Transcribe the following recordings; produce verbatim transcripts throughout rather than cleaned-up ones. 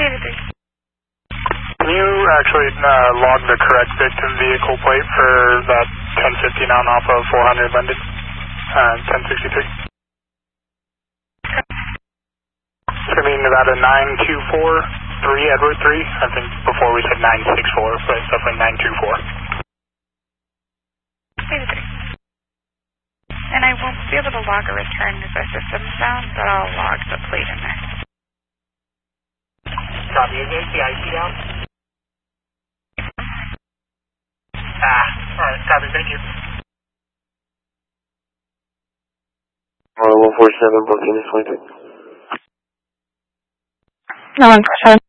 Can you actually uh, log the correct victim vehicle plate for that ten fifteen on off of four hundred Linden, uh, ten sixty-three? It's going to be Nevada nine two four three Edward three. I think before we said nine six four, but it's definitely nine two four. And I won't be able to log a return as our system's down, but I'll log the plate in there. Copy, is the I C down? Ah, alright, copy, thank you. Uh, one four seven, booking this way. No, one four seven.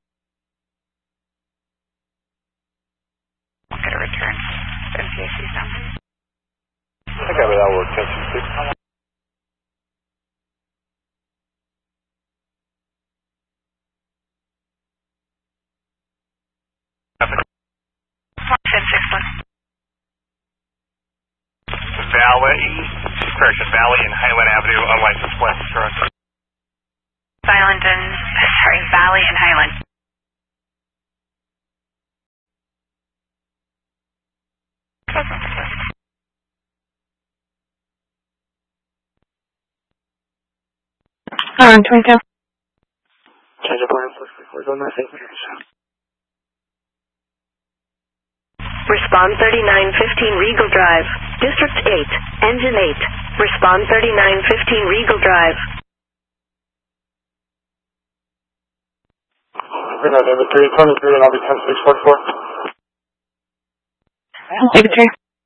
I'll get a return. N P A C's down. I think that will work, ten sixty-six. ten six one. Valley, correction, Valley and Highland Avenue, unlicensed black truck. Highland and, sorry, Valley and Highland. Alright, twenty-two. Change of plans, we're going to think. Respond thirty-nine fifteen Regal Drive, District eight, Engine eight. Respond thirty-nine fifteen Regal Drive. We're not in the three twenty-three and I'll be ten six forty-four. eighty-three.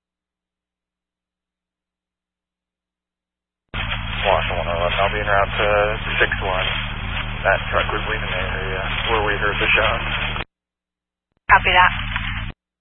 Wash one oh one, I'll be en route to six one. That truck was leaving the area where we heard the shots. Copy that.